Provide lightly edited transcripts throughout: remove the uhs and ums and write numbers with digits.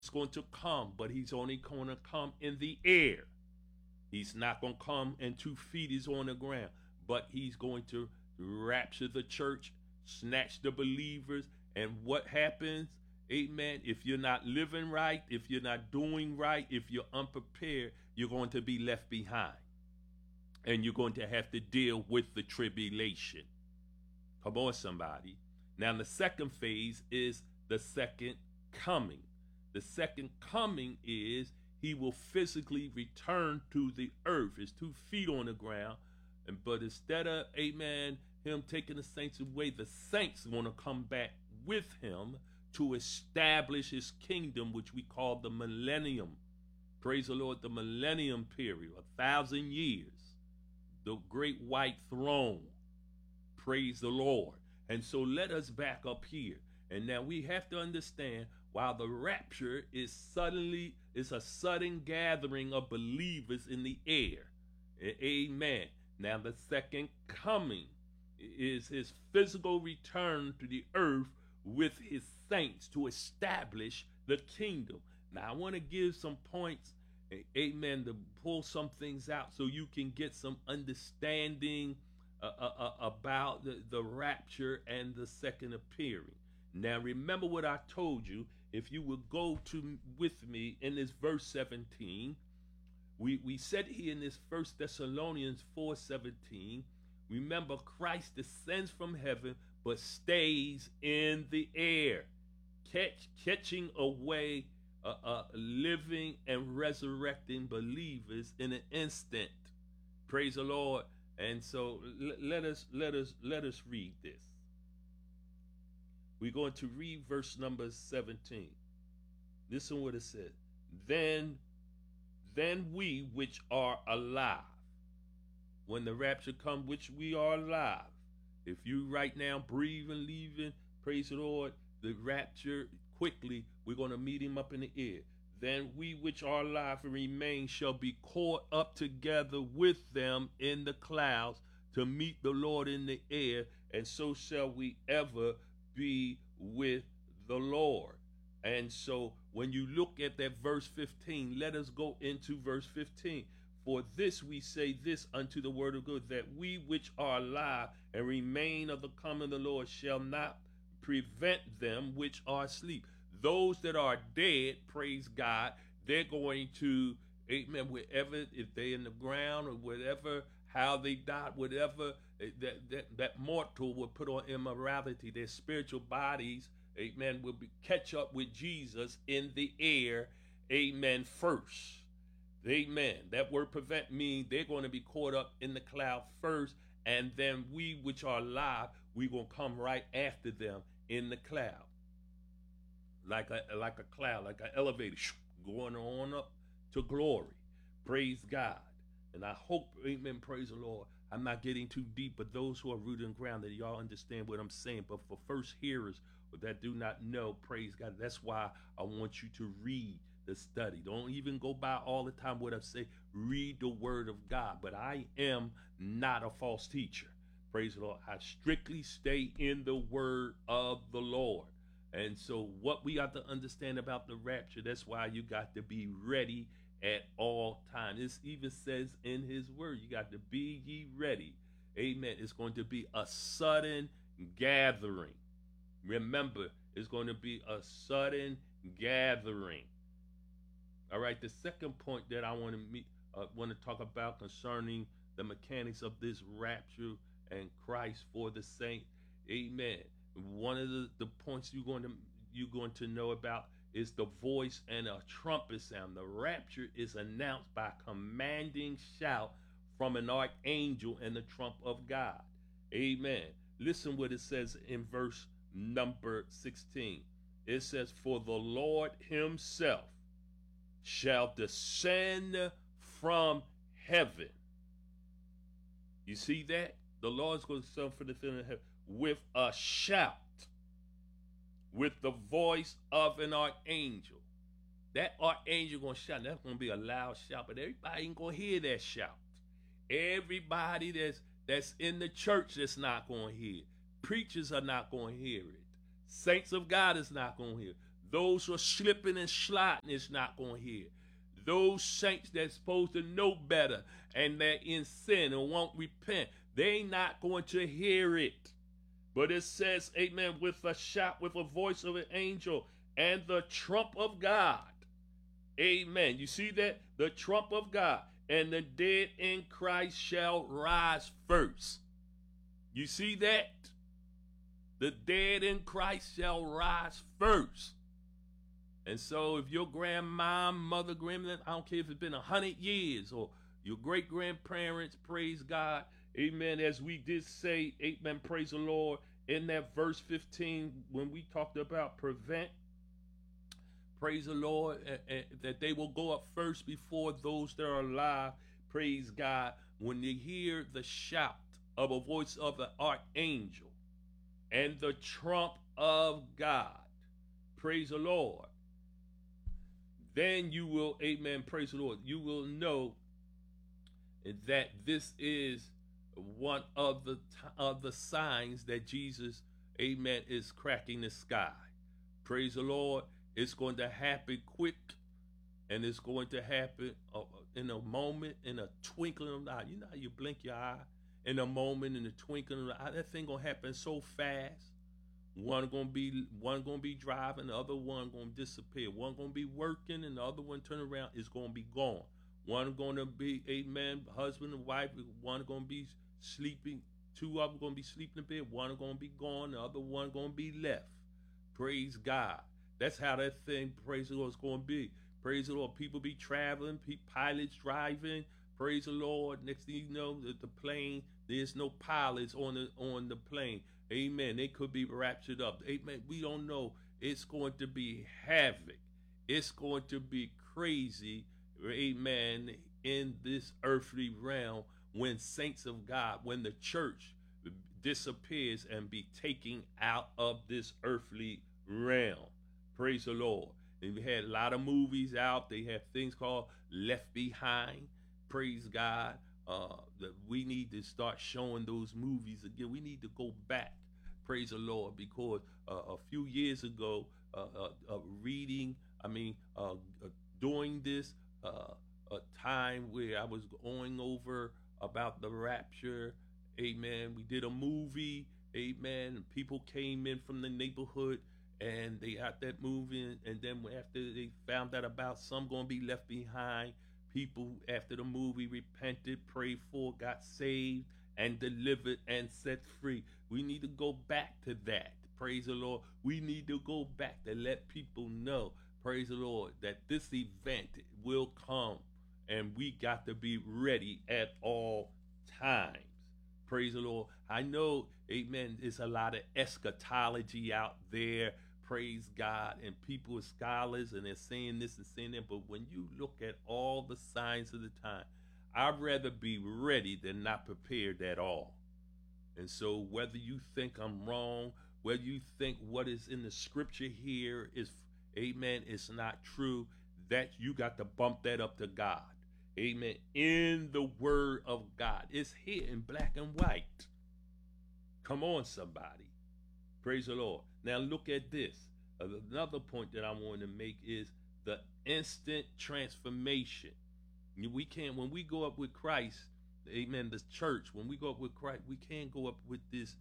going to come, but he's only going to come in the air. He's not going to come and 2 feet is on the ground, but he's going to rapture the church, snatch the believers. And what happens? Amen. If you're not living right, if you're not doing right, if you're unprepared, you're going to be left behind. And you're going to have to deal with the tribulation. Come on, somebody. Now, the second phase is the second coming. The second coming is he will physically return to the earth. It's 2 feet on the ground. But instead of, amen, him taking the saints away, the saints want to come back with him to establish his kingdom, which we call the millennium. Praise the Lord, the millennium period, 1,000 years. The great white throne. Praise the Lord. And so let us back up here. And now we have to understand, while the rapture is a sudden gathering of believers in the air. Amen. Now the second coming is his physical return to the earth with his saints to establish the kingdom. Now I want to give some points, amen, to pull some things out so you can get some understanding about the rapture and the second appearing. Now remember what I told you. If you would go to with me in this verse 17, we said here in this 1 Thessalonians 4:17, remember Christ descends from heaven but stays in the air, catching away living and resurrecting believers in an instant. Praise the Lord. And so let us read this. We're going to read verse number 17. Listen what it says. Then we which are alive, when the rapture comes, which we are alive. If you right now breathing, leaving, praise the Lord, the rapture quickly, we're going to meet him up in the air. Then we which are alive and remain shall be caught up together with them in the clouds to meet the Lord in the air, and so shall we ever be with the Lord. And so when you look at that verse 15, let us go into verse 15. For this we say this unto the word of God, that we which are alive and remain of the coming of the Lord shall not prevent them which are asleep. Those that are dead, praise God, they're going to, amen, wherever, if they're in the ground or whatever, how they died, whatever, that mortal will put on immorality, their spiritual bodies, amen, will catch up with Jesus in the air, amen, first. Amen. That word prevent means they're going to be caught up in the cloud first, and then we which are alive, we're going to come right after them in the cloud. Like a cloud, like an elevator, going on up to glory. Praise God. And I hope, amen, praise the Lord, I'm not getting too deep, but those who are rooted and grounded, y'all understand what I'm saying. But for first hearers that do not know, praise God, that's why I want you to read the study. Don't even go by all the time what I say. Read the word of God. But I am not a false teacher. Praise the Lord. I strictly stay in the word of the Lord. And so what we got to understand about the rapture, that's why you got to be ready at all times. This even says in his word, you got to be ye ready. Amen. It's going to be a sudden gathering. Remember, it's going to be a sudden gathering. All right, the second point that I want to talk about concerning the mechanics of this rapture and Christ for the saint. Amen. One of the points you're going to know about is the voice and a trumpet sound. The rapture is announced by a commanding shout from an archangel and the trump of God. Amen. Listen what it says in verse number 16. It says, "For the Lord himself shall descend from heaven." You see that? The Lord's going to descend from the heaven with a shout, with the voice of an archangel. That archangel going to shout. That's going to be a loud shout, but everybody ain't going to hear that shout. Everybody that's in the church that's not going to hear it. Preachers are not going to hear it. Saints of God is not going to hear it. Those who are slipping and sliding is not going to hear. Those saints that's supposed to know better and they're in sin and won't repent, they not going to hear it. But it says, amen, with a shout, with a voice of an angel and the trump of God. Amen. You see that? The trump of God. And the dead in Christ shall rise first. You see that? The dead in Christ shall rise first. And so if your grandma, mother, grandmother, I don't care if it's been 100 years, or your great-grandparents, praise God, amen, as we did say, amen, praise the Lord, in that verse 15, when we talked about prevent, praise the Lord, that they will go up first before those that are alive, praise God, when they hear the shout of a voice of the archangel and the trump of God, praise the Lord. Then you will, amen, praise the Lord, you will know that this is one of the signs that Jesus, amen, is cracking the sky. Praise the Lord. It's going to happen quick, and it's going to happen in a moment, in a twinkling of the eye. You know how you blink your eye? In a moment, in the twinkling of the eye. That thing going to happen so fast. One gonna be driving, the other one gonna disappear. One gonna be working, and the other one turn around is gonna be gone. One gonna be, amen, husband and wife. One gonna be sleeping. Two of them gonna be sleeping in bed. One gonna be gone. The other one gonna be left. Praise God. That's how that thing, praise the Lord, is gonna be. Praise the Lord. People be traveling. Pilots driving. Praise the Lord. Next thing you know, the plane. There's no pilots on the plane. Amen. They could be raptured up. Amen. We don't know. It's going to be havoc. It's going to be crazy. Amen. In this earthly realm, when saints of God, when the church disappears and be taken out of this earthly realm. Praise the Lord. And we had a lot of movies out. They have things called Left Behind. Praise God. That we need to start showing those movies again. We need to go back. Praise the Lord, because a few years ago, doing this, a time where I was going over about the rapture, amen. We did a movie, amen. And people came in from the neighborhood and they got that movie, and then after they found out about some going to be left behind, people after the movie repented, prayed for, got saved, and delivered and set free. We need to go back to that. Praise the Lord. We need to go back to let people know, praise the Lord, that this event will come, and we got to be ready at all times. Praise the Lord. I know, amen, there's a lot of eschatology out there. Praise God. And people are scholars and they're saying this and saying that. But when you look at all the signs of the time, I'd rather be ready than not prepared at all. And so whether you think I'm wrong, whether you think what is in the scripture here is, amen, it's not true, that you got to bump that up to God. Amen. In the word of God. It's here in black and white. Come on, somebody. Praise the Lord. Now look at this. Another point that I want to make is the instant transformation. We can't, when we go up with Christ, amen, the church, when we go up with Christ, we can't go up with this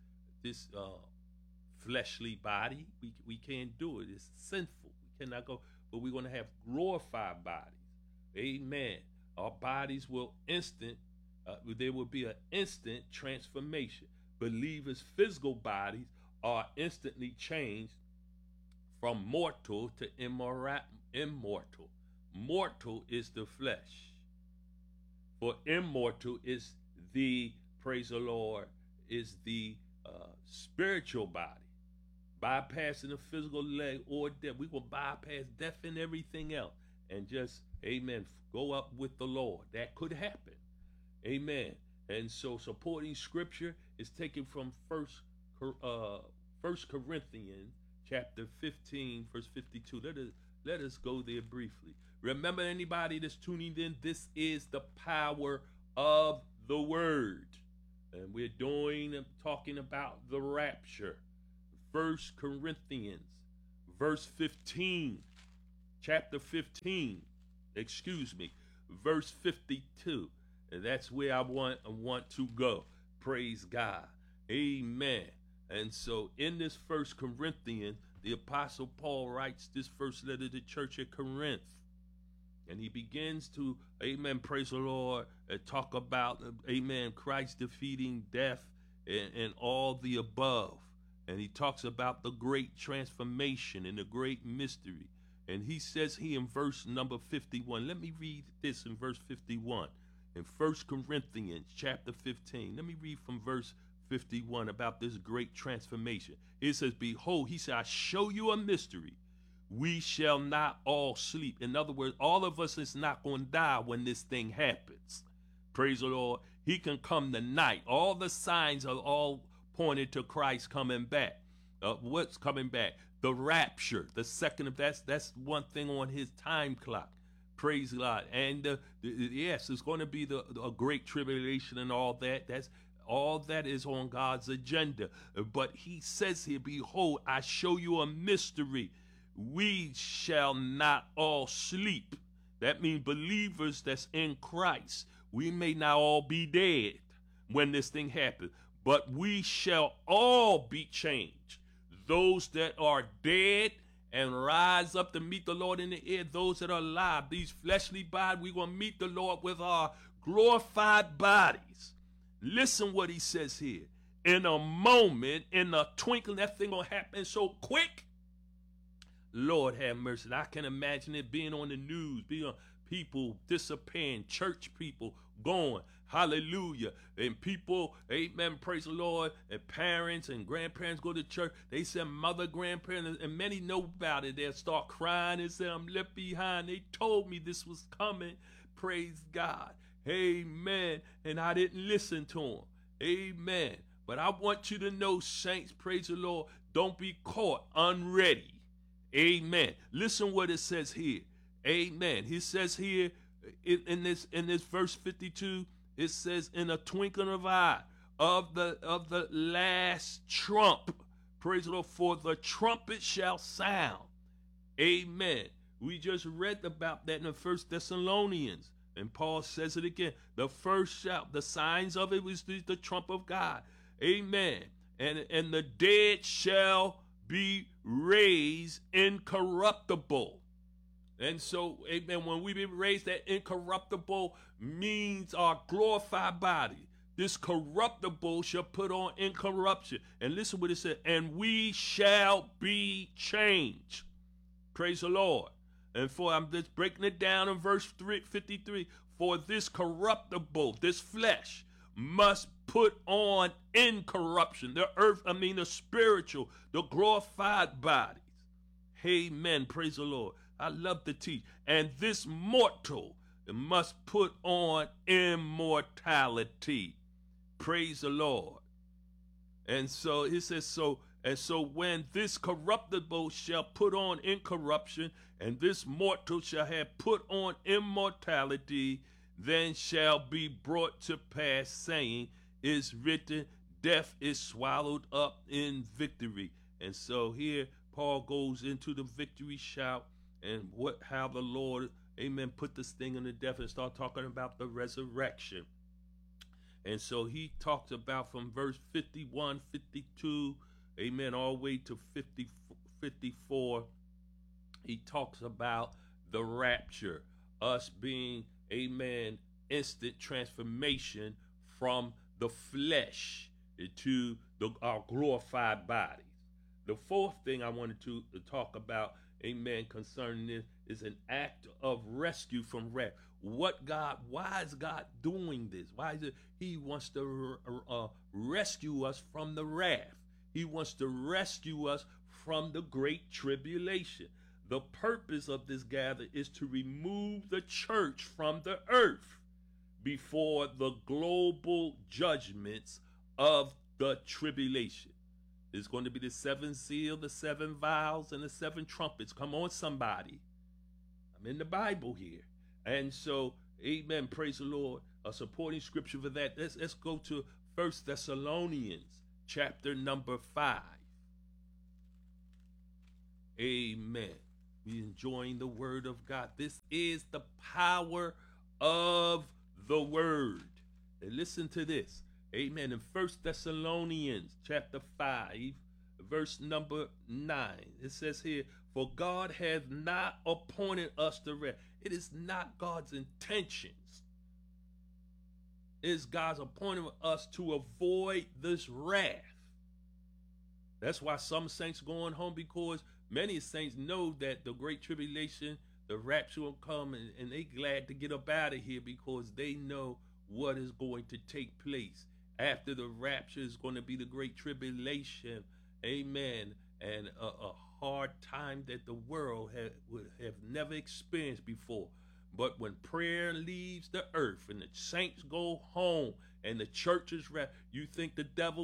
fleshly body. We can't do it. It's sinful. We cannot go, but we're going to have glorified bodies. Amen. Our bodies will there will be an instant transformation. Believers' physical bodies are instantly changed from mortal to immortal. Mortal is the flesh. For immortal is the, praise the Lord, is the spiritual body. Bypassing the physical leg or death. We will bypass death and everything else and just, amen, go up with the Lord. That could happen. Amen. And so supporting scripture is taken from First Corinthians chapter 15, verse 52. Let us go there briefly. Remember, anybody that's tuning in, this is the power of the word. And we're talking about the rapture. First Corinthians, verse 15, chapter 15, excuse me, verse 52. And that's where I want to go. Praise God. Amen. And so in this First Corinthians, the Apostle Paul writes this first letter to the church at Corinth. And he begins to, amen, praise the Lord, talk about, amen, Christ defeating death and all the above. And he talks about the great transformation and the great mystery. And he says here in verse number 51, let me read this in verse 51. In 1 Corinthians chapter 15, let me read from verse 51 about this great transformation. It says, behold, he said, I show you a mystery. We shall not all sleep. In other words, all of us is not going to die when this thing happens. Praise the Lord. He can come tonight. All the signs are all pointed to Christ coming back. What's coming back? The rapture. The second of that's one thing on his time clock. Praise God. And yes, it's going to be a great tribulation and all that. All that is on God's agenda. But he says here, behold, I show you a mystery. We shall not all sleep. That means believers that's in Christ. We may not all be dead when this thing happens, but we shall all be changed. Those that are dead and rise up to meet the Lord in the air, those that are alive, these fleshly bodies, we're going to meet the Lord with our glorified bodies. Listen what he says here. In a moment, in a twinkling, that thing going to happen so quick. Lord have mercy. I can imagine it being on the news, being on people disappearing, church people going, hallelujah. And people, amen, praise the Lord, and parents and grandparents go to church. They say mother, grandparents, and many know about it. They'll start crying and say, I'm left behind. They told me this was coming. Praise God. Amen. And I didn't listen to them. Amen. But I want you to know, saints, praise the Lord, don't be caught unready. Amen. Listen what it says here. Amen. He says here in this verse 52, it says, in a twinkling of an eye of the last trump. Praise the Lord, for the trumpet shall sound. Amen. We just read about that in the First Thessalonians. And Paul says it again. The first shout, the signs of it was the trump of God. Amen. And the dead shall be raised incorruptible. And so, amen, when we be raised, that incorruptible means our glorified body. This corruptible shall put on incorruption. And listen what it said, and we shall be changed. Praise the Lord. And for, I'm just breaking it down in verse 53, for this corruptible, this flesh, must put on incorruption, the spiritual, the glorified bodies. Amen. Praise the Lord. I love to teach. And this mortal must put on immortality. Praise the Lord. And so it says, so when this corruptible shall put on incorruption, and this mortal shall have put on immortality, then shall be brought to pass, saying, is written, death is swallowed up in victory. And so here Paul goes into the victory shout and how the Lord, amen, put this thing in the death and start talking about the resurrection. And so he talks about from verse 51, 52, amen, all the way to 54. He talks about the rapture, us being, amen, instant transformation from the flesh to our glorified bodies. The fourth thing I wanted to talk about, amen, concerning this is an act of rescue from wrath. Why is God doing this? Why is it he wants to rescue us from the wrath? He wants to rescue us from the great tribulation. The purpose of this gathering is to remove the church from the earth before the global judgments of the tribulation. It's going to be the seven seal, the seven vials, and the seven trumpets. Come on, somebody. I'm in the Bible here. And so, amen, praise the Lord. A supporting scripture for that. Let's go to 1 Thessalonians chapter number 5. Amen. We enjoying the word of God. This is the power of the word. And listen to this. Amen. In 1 Thessalonians chapter 5, verse number 9, it says here, for God hath not appointed us to wrath. It is not God's intentions. It is God's appointment us to avoid this wrath. That's why some saints going home, because many saints know that the great tribulation, the rapture will come, and they glad to get up out of here because they know what is going to take place. After the rapture is going to be the great tribulation. Amen. And a hard time that the world would have never experienced before. But when prayer leaves the earth and the saints go home and the church is wrapped, you think the devil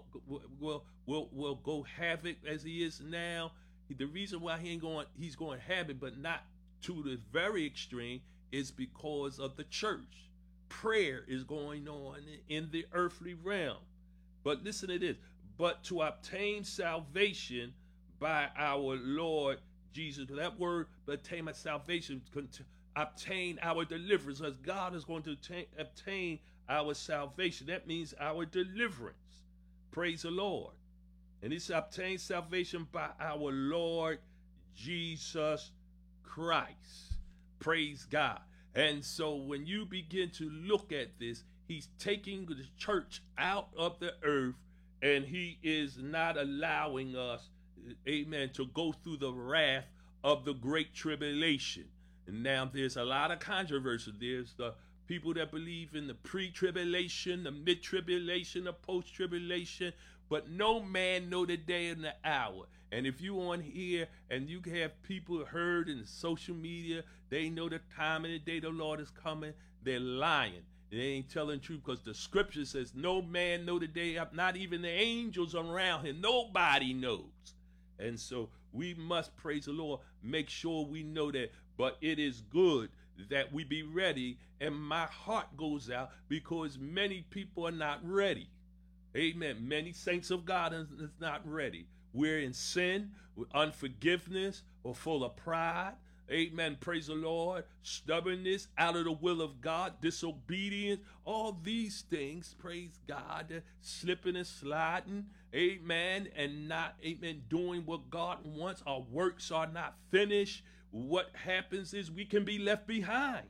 will go havoc as he is now? The reason why he's going havoc, but not to the very extreme, is because of the church. Prayer is going on in the earthly realm. But listen to this. But to obtain salvation by our Lord Jesus. That word, obtain my salvation, obtain our deliverance, as God is going to obtain our salvation. That means our deliverance. Praise the Lord. And it's obtain salvation by our Lord Jesus Christ. Praise God. And so when you begin to look at this, he's taking the church out of the earth, and he is not allowing us, amen, to go through the wrath of the great tribulation. And now there's a lot of controversy. There's the people that believe in the pre-tribulation, the mid-tribulation, the post-tribulation, but no man know the day and the hour. And if you on here and you have people heard in social media, they know the time and the day the Lord is coming, they're lying. They ain't telling the truth, because the scripture says no man know the day, not even the angels around him. Nobody knows. And so we must, praise the Lord, make sure we know that. But it is good that we be ready, and my heart goes out because many people are not ready. Amen. Many saints of God is not ready. We're in sin, with unforgiveness, or full of pride. Amen. Praise the Lord. Stubbornness, out of the will of God, disobedience, all these things, praise God, slipping and sliding, amen, and not, amen, doing what God wants. Our works are not finished. What happens is we can be left behind.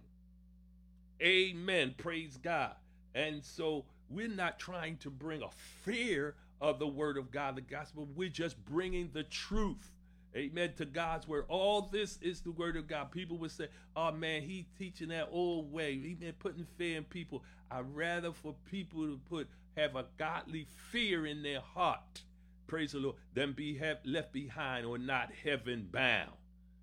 Amen. Praise God. And so we're not trying to bring a fear of the word of God, the gospel. We're just bringing the truth. Amen, to God's word. All this is the word of God. People would say, oh man, he's teaching that old way. He's been putting fear in people. I'd rather for people to have a godly fear in their heart, praise the Lord, than be left behind or not heaven bound.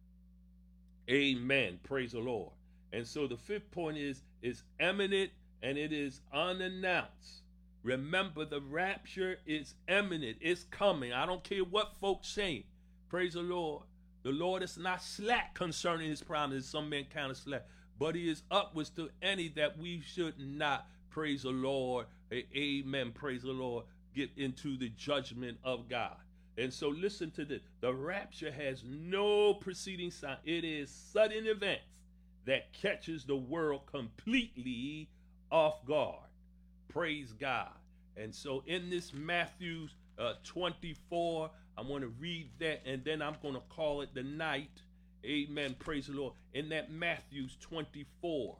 Amen. Praise the Lord. And so the fifth point is imminent, and it is unannounced. Remember, the rapture is imminent. It's coming. I don't care what folks say. Praise the Lord. The Lord is not slack concerning his promises. Some men count as slack, but he is upwards to any that we should not, praise the Lord, amen, praise the Lord, get into the judgment of God. And so listen to this. The rapture has no preceding sign. It is sudden events that catches the world completely off guard. Praise God. And so in this Matthew 24, I want to read that, and then I'm going to call it the night. Amen. Praise the Lord. In that Matthew 24.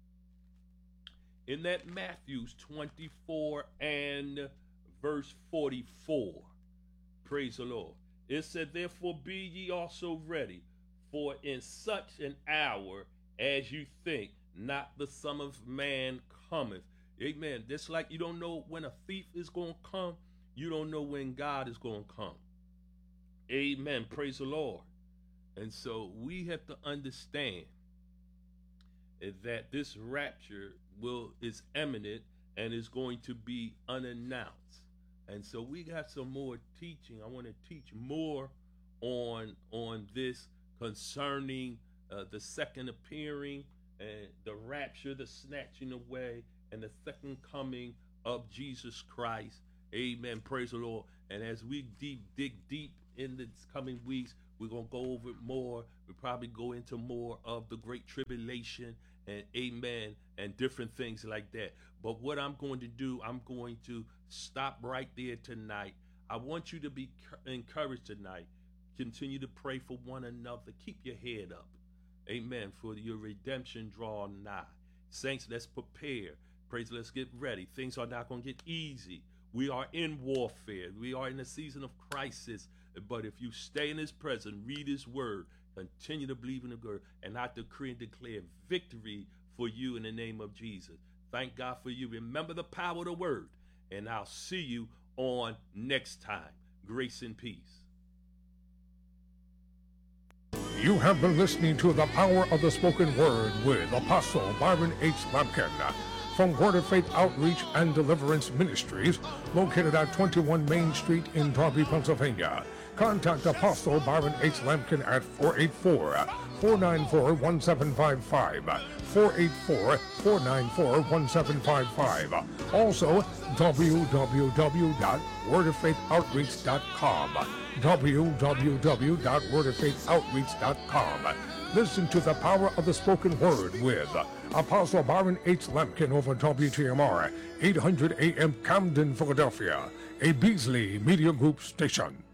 In that Matthew 24 and verse 44. Praise the Lord. It said, therefore be ye also ready, for in such an hour as you think, not the Son of Man cometh. Amen. Just like you don't know when a thief is going to come, you don't know when God is going to come. Amen. Praise the Lord. And so we have to understand that this rapture is imminent and is going to be unannounced. And so we got some more teaching. I want to teach more on this concerning the second appearing and the rapture, the snatching away, and the second coming of Jesus Christ. Amen. Praise the Lord. And as we dig deep in the coming weeks, We're going to go over it more. We'll probably go into more of the Great Tribulation and amen and different things like that. But what I'm going to do, I'm going to stop right there tonight. I want you to be encouraged tonight. Continue to pray for one another. Keep your head up. Amen. For your redemption draw nigh. Saints, let's prepare. Praise, let's get ready. Things are not going to get easy. We are in warfare. We are in a season of crisis. But if you stay in his presence, read his word, continue to believe in the word, and I decree and declare victory for you in the name of Jesus. Thank God for you. Remember the power of the word. And I'll see you on next time. Grace and peace. You have been listening to The Power of the Spoken Word with Apostle Byron H. Lampkin from Word of Faith Outreach and Deliverance Ministries, located at 21 Main Street in Darby, Pennsylvania. Contact Apostle Byron H. Lampkin at 484-494-1755. 484-494-1755. Also, www.wordoffaithoutreach.com. www.wordoffaithoutreach.com. Listen to the power of the spoken word with Apostle Byron H. Lampkin over WTMR, 800 AM Camden, Philadelphia, a Beasley Media Group station.